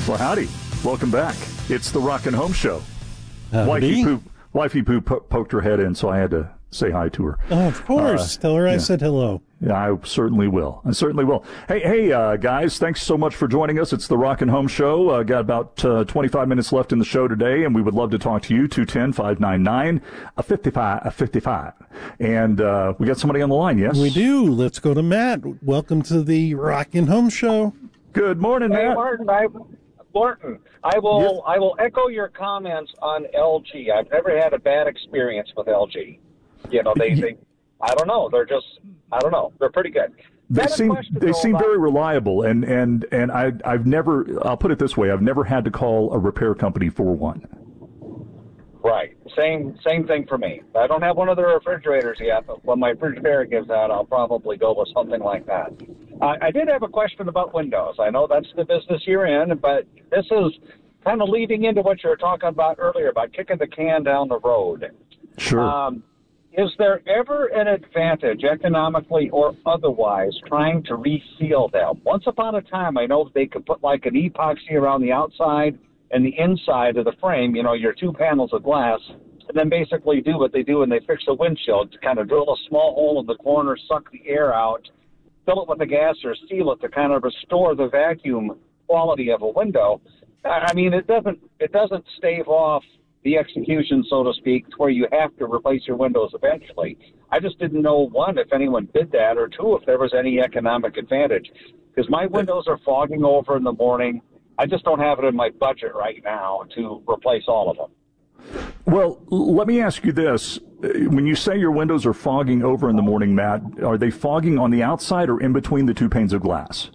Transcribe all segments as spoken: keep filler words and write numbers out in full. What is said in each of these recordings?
Well, howdy. Welcome back. It's the Rock and Home Show. Howdy. Wifey Poo, Wifey Poo po- poked her head in, so I had to say hi to her. Oh, of course. Uh, Tell her I yeah. said hello. Yeah, I certainly will. I certainly will. Hey, hey, uh, guys, thanks so much for joining us. It's the Rock and Home Show. Uh, got about uh, twenty-five minutes left in the show today, and we would love to talk to you. two one zero, five nine nine, fifty-five fifty-five. And uh, we got somebody on the line, yes? We do. Let's go to Matt. Welcome to the Rock and Home Show. Good morning, Hey, Matt. Martin, I, Martin, I will Yes. I will echo your comments on L G. I've never had a bad experience with L G. You know, they, they I don't know, they're just I don't know, they're pretty good. They Had a seem question, they though, seem about- very reliable, and and and I I've never I'll put it this way, I've never had to call a repair company for one. Right. Same same thing for me. I don't have one of the refrigerators yet, but when my refrigerator gives out, I'll probably go with something like that. I, I did have a question about windows. I know that's the business you're in, but this is kind of leading into what you were talking about earlier about kicking the can down the road. Sure. Um, is there ever an advantage, economically or otherwise, trying to reseal them? Once upon a time, I know they could put like an epoxy around the outside and the inside of the frame, you know, your two panels of glass, and then basically do what they do when they fix the windshield, to kind of drill a small hole in the corner, suck the air out, fill it with a gas or seal it to kind of restore the vacuum quality of a window. I mean, it doesn't it doesn't stave off the execution, so to speak, to where you have to replace your windows eventually. I just didn't know, one, if anyone did that, or two, if there was any economic advantage. Because my windows are fogging over in the morning. I just don't have it in my budget right now to replace all of them. Well, let me ask you this. When you say your windows are fogging over in the morning, Matt, are they fogging on the outside or in between the two panes of glass?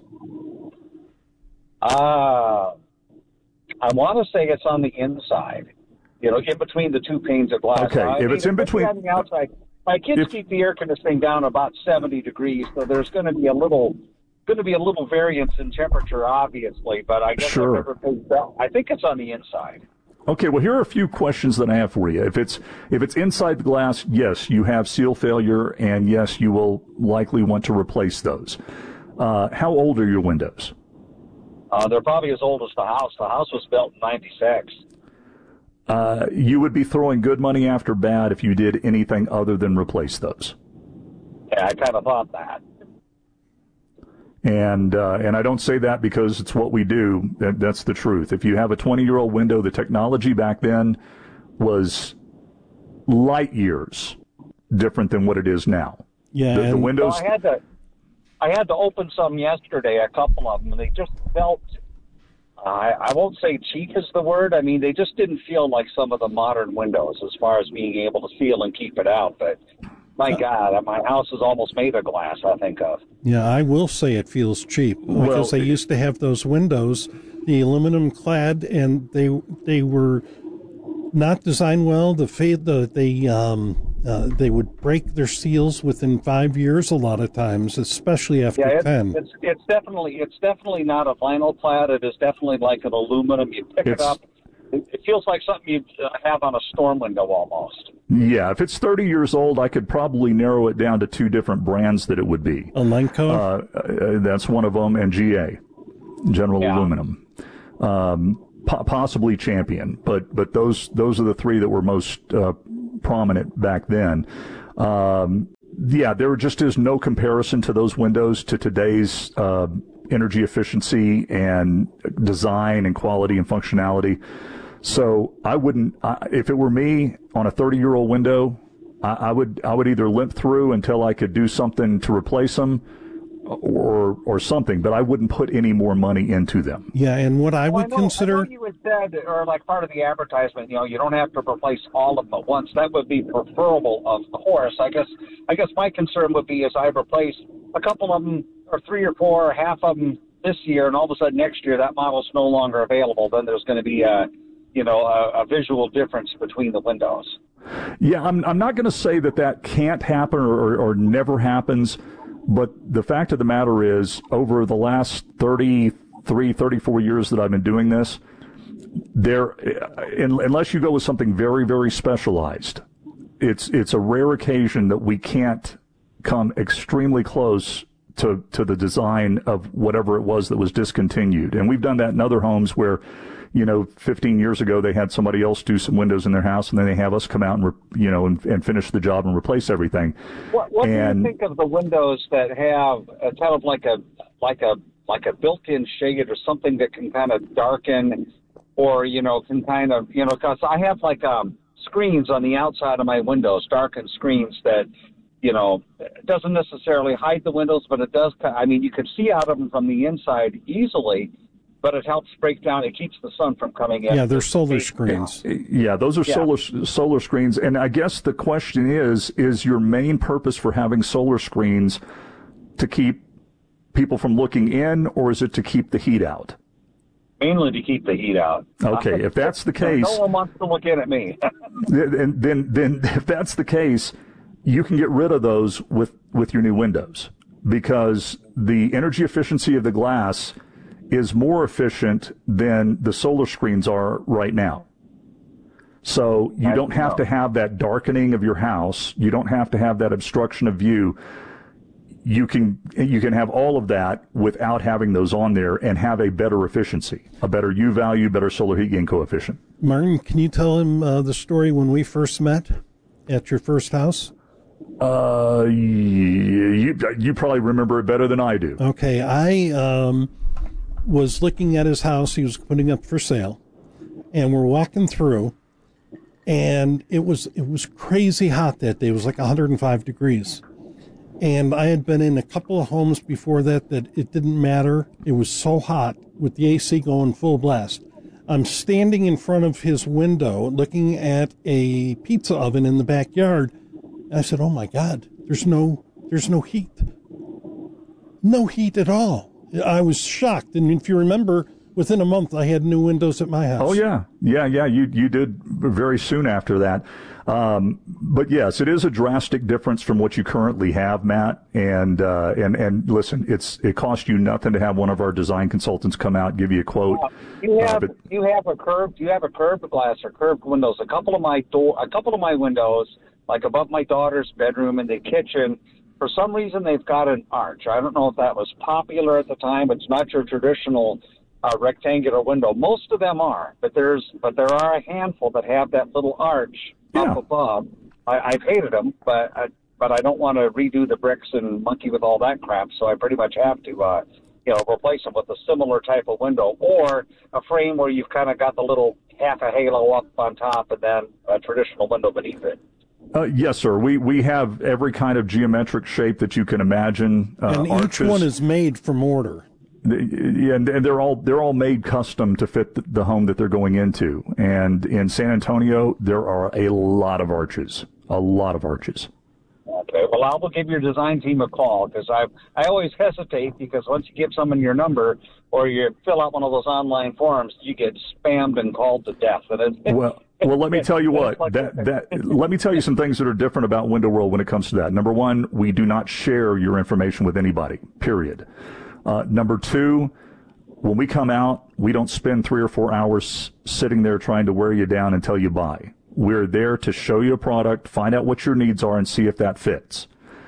Uh, I want to say it's on the inside, you know, in between the two panes of glass. Okay, I if mean, it's in between- on the outside, my kids If- keep the air conditioning down about seventy degrees, so there's going to be a little, going to be a little variance in temperature, obviously. But I guess Sure. I've never paid that. I think it's on the inside. Okay, well, here are a few questions that I have for you. If it's if it's inside the glass, yes, you have seal failure, and yes, you will likely want to replace those. Uh, how old are your windows? Uh, they're probably as old as the house. The house was built in ninety-six. Uh, you would be throwing good money after bad if you did anything other than replace those. Yeah, I kind of thought that. And uh, and I don't say that because it's what we do. That, that's the truth. If you have a twenty-year-old window, the technology back then was light years different than what it is now. Yeah, The, the and- windows. Well, I had to, I had to open some yesterday, a couple of them, and they just felt, uh, I, I won't say cheap is the word. I mean, they just didn't feel like some of the modern windows as far as being able to seal and keep it out. But my God, my house is almost made of glass, I think of. Yeah, I will say it feels cheap Well, because they used to have those windows, the aluminum clad, and they they were not designed well. The fade, the they um uh, they would break their seals within five years a lot of times, especially after Yeah, it's, ten. it's it's definitely it's definitely not a vinyl clad. It is definitely like an aluminum. You pick It's- it up. It, it feels like something you uh, have on a storm window almost. Yeah, if it's thirty years old, I could probably narrow it down to two different brands that it would be. Elenco. Uh, uh, that's one of them, and G A, General Yeah. Aluminum, um, po- possibly Champion, but but those those are the three that were most uh, prominent back then. Um, yeah, there just is no comparison to those windows to today's uh, energy efficiency and design and quality and functionality. So I wouldn't, I, if it were me on a thirty-year-old window, I, I would I would either limp through until I could do something to replace them, or or something. But I wouldn't put any more money into them. yeah, and what I Well, would I know, consider. I know you had said, or like part of the advertisement, you know, you don't have to replace all of them at once. That would be preferable, of course. I guess I guess my concern would be is I replace a couple of them, or three or four, or half of them this year, and all of a sudden next year that model's no longer available. Then there's going to be a, you know, a, a visual difference between the windows. Yeah, I'm I'm not going to say that that can't happen or, or, or never happens, but the fact of the matter is, over the last thirty-three, thirty-four years that I've been doing this, there, in, unless you go with something very, very specialized, it's it's a rare occasion that we can't come extremely close to, to the design of whatever it was that was discontinued. And we've done that in other homes where, you know, fifteen years ago they had somebody else do some windows in their house, and then they have us come out and, re, you know, and, and finish the job and replace everything. What, what and, do you think of the windows that have a kind of like a like a like a built-in shade or something that can kind of darken, or you know, can kind of you know, because I have like um, screens on the outside of my windows, darkened screens that, you know, it doesn't necessarily hide the windows, but it does. I mean, you can see out of them from the inside easily. But it helps break down. It keeps the sun from coming in. Yeah, they're solar screens. Yeah, those are yeah. solar solar screens. And I guess the question is, is your main purpose for having solar screens to keep people from looking in, or is it to keep the heat out? Mainly to keep the heat out. Okay, if that's the case... No one wants to look in at me. then, then, then, if that's the case, you can get rid of those with, with your new windows, because the energy efficiency of the glass is more efficient than the solar screens are right now. So you don't have to have that darkening of your house. You don't have to have that obstruction of view. You can you can have all of that without having those on there and have a better efficiency, a better U value, better solar heat gain coefficient. Martin, can you tell him uh, the story when we first met at your first house? Uh, you, you probably remember it better than I do. Okay, I... Um, was looking at his house he was putting up for sale, and we're walking through, and it was it was crazy hot that day. It was like one hundred five degrees, and I had been in a couple of homes before that that it didn't matter. It was so hot with the A C going full blast. I'm standing in front of his window looking at a pizza oven in the backyard. And I said, "Oh my God, there's no there's no heat, no heat at all." I was shocked, and if you remember, within a month I had new windows at my house. Oh yeah, yeah, yeah. You you did very soon after that, um, but yes, it is a drastic difference from what you currently have, Matt. And uh, and and listen, it's it costs you nothing to have one of our design consultants come out and give you a quote. Uh, you have uh, but, you have a curved you have a curved glass or curved windows. A couple of my door a couple of my windows, like above my daughter's bedroom and the kitchen. For some reason, they've got an arch. I don't know if that was popular at the time. It's not your traditional uh, rectangular window. Most of them are, but there's but there are a handful that have that little arch yeah. up above. I, I've hated them, but I, but I don't want to redo the bricks and monkey with all that crap. So I pretty much have to, uh, you know, replace them with a similar type of window or a frame where you've kind of got the little half a halo up on top and then a traditional window beneath it. Uh, yes, sir. We we have every kind of geometric shape that you can imagine. Uh, and each arches. one is made from order. Yeah, and, and they're all they're all made custom to fit the, the home that they're going into. And in San Antonio, there are a lot of arches, a lot of arches. Okay. Well, I will give your design team a call because I I always hesitate because once you give someone your number or you fill out one of those online forums, you get spammed and called to death. And it, well. Well, let me tell you what, that, that, let me tell you some things that are different about Window World when it comes to that. Number one, we do not share your information with anybody, period. Uh, number two, when we come out, we don't spend three or four hours sitting there trying to wear you down until you buy. We're there to show you a product, find out what your needs are, and see if that fits.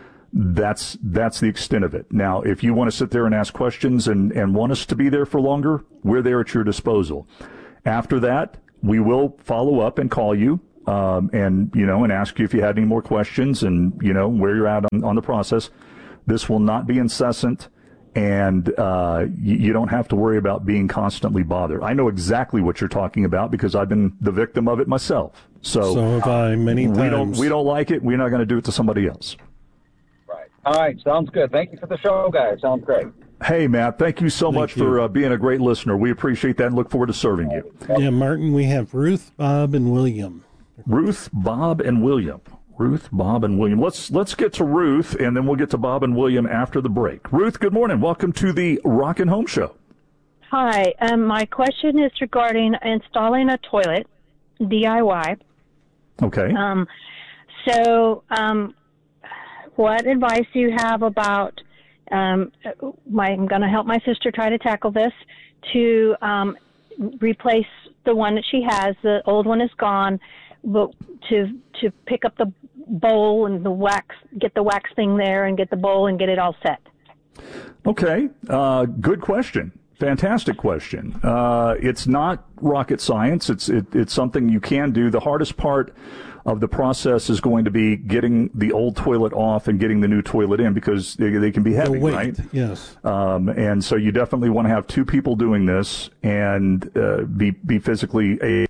That's that's the extent of it. Now, if you want to sit there and ask questions and, and want us to be there for longer, we're there at your disposal. After that, we will follow up and call you, um, and, you know, and ask you if you had any more questions and, you know, where you're at on, on the process. This will not be incessant, and uh, you, you don't have to worry about being constantly bothered. I know exactly what you're talking about because I've been the victim of it myself. So, so have I many times. We don't, we don't like it. We're not going to do it to somebody else. Right. All right. Sounds good. Thank you for the show, guys. Sounds great. Hey, Matt, thank you so thank much you. for uh, being a great listener. We appreciate that and look forward to serving you. Yeah, Martin, we have Ruth, Bob, and William. Ruth, Bob, and William. Ruth, Bob, and William. Let's let's get to Ruth, and then we'll get to Bob and William after the break. Ruth, good morning. Welcome to the Rockin' Home Show. Hi. Um, my question is regarding installing a toilet, D I Y. Okay. Um, so um, what advice do you have about... Um, my, I'm going to help my sister try to tackle this to um, replace the one that she has. The old one is gone, but to to pick up the bowl and the wax, get the wax thing there and get the bowl and get it all set. Okay, uh, good question. Fantastic question. Uh, it's not rocket science. It's it, it's something you can do. The hardest part of the process is going to be getting the old toilet off and getting the new toilet in, because they, they can be heavy, The weight, right? yes. Um, and so you definitely want to have two people doing this and uh, be be physically a.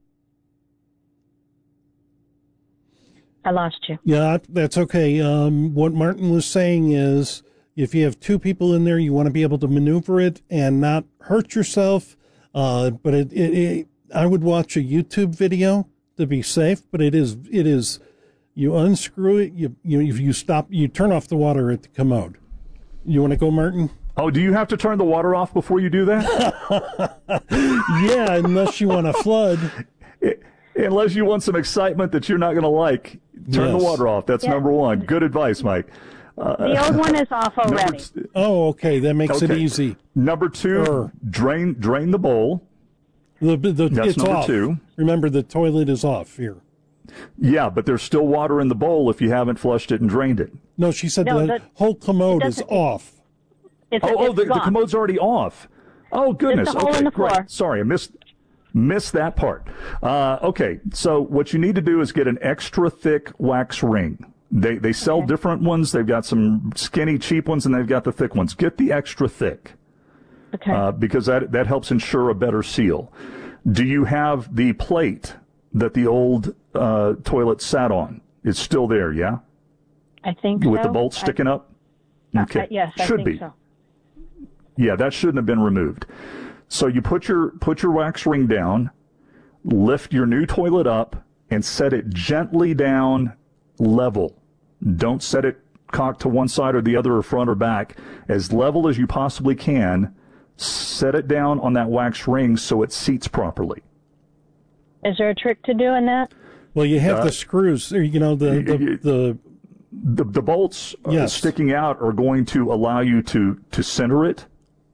I lost you. Yeah, that's okay. Um, what Martin was saying is, if you have two people in there, you want to be able to maneuver it and not hurt yourself. Uh, but it, it, it, I would watch a YouTube video to be safe. But it is, it is, you unscrew it, you you you stop, you turn off the water at the commode. You want to go, Martin? Oh, do you have to turn the water off before you do that? Yeah, unless you want to flood. It, unless you want some excitement that you're not going to like, turn Yes. the water off. That's Yeah. number one. Good advice, Mike. The old one is off Number, already. t- Oh, okay, that makes it okay. easy. number two, Sure. drain drain the bowl. The, the, That's it's number off. two. Remember, the toilet is off here. Yeah, but there's still water in the bowl if you haven't flushed it and drained it. No, she said No, the, the- whole commode it is doesn't- off. It's, Oh, oh, it's the, the gone. commode's already off. Oh, goodness. There's a hole okay, in the great. floor. Sorry, I missed missed that part. Uh, okay, so what you need to do is get an extra thick wax ring. They they sell Okay. different ones. They've got some skinny, cheap ones, and they've got the thick ones. Get the extra thick Okay. uh, because that that helps ensure a better seal. Do you have the plate that the old uh, toilet sat on? It's still there, yeah? I think With so. the bolts I- sticking up? Okay. uh, yes, I Should think be. so. Yeah, that shouldn't have been removed. So you put your put your wax ring down, lift your new toilet up, and set it gently down level. Don't set it cocked to one side or the other or front or back. As level as you possibly can, set it down on that wax ring so it seats properly. Is there a trick to doing that? Well, you have Uh, the screws, or, you know, the, the, y- the The, the bolts uh, Yes. sticking out are going to allow you to, to center it,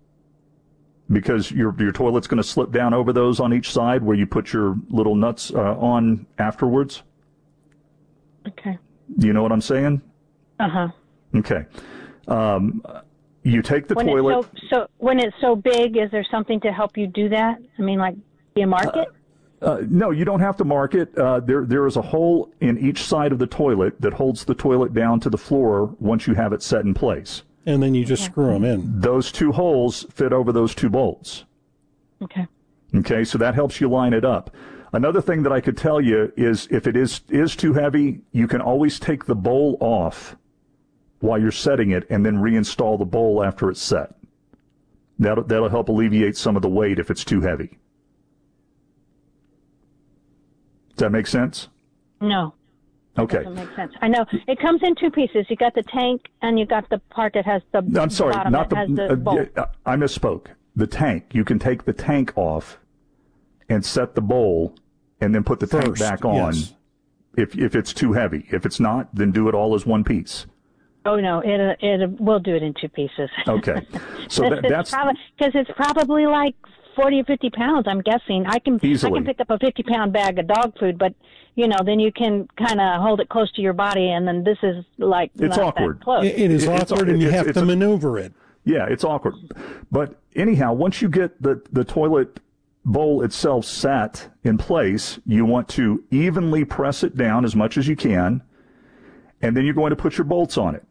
because your your toilet's going to slip down over those on each side where you put your little nuts uh, on afterwards. Okay. Do you know what I'm saying? Uh huh. Okay. Um, you take the When toilet. it's so, so when it's so big, is there something to help you do that? I mean, like, do you mark it? Uh, no, you don't have to mark it. Uh, there there is a hole in each side of the toilet that holds the toilet down to the floor once you have it set in place. and then you just screw them in. Those two holes fit over those two bolts. Okay. Okay, so that helps you line it up. Another thing that I could tell you is if it is is too heavy, you can always take the bowl off while you're setting it and then reinstall the bowl after it's set. That'll, that'll help alleviate some of the weight if it's too heavy. Does that make sense? No. Okay. Doesn't make sense. I know it comes in two pieces. You got the tank and you got the part that has the. I'm sorry, bottom not that the. has the uh, bolt. yeah, I misspoke. The tank. You can take the tank off and set the bowl, and then put the tank First, back on. yes. If if it's too heavy. If it's not, then do it all as one piece. Oh no, it it we'll do it in two pieces. Okay. So that, that's because it's probably like forty or fifty pounds. I'm guessing. I can Easily. I can pick up a fifty pound bag of dog food, but you know, then you can kind of hold it close to your body, and then this is like It's not that awkward. close. It, it is It- it's- awkward, and you it's- have it's to a- maneuver it. yeah, it's awkward. But anyhow, once you get the the toilet bowl itself sat in place, you want to evenly press it down as much as you can, and then you're going to put your bolts on it.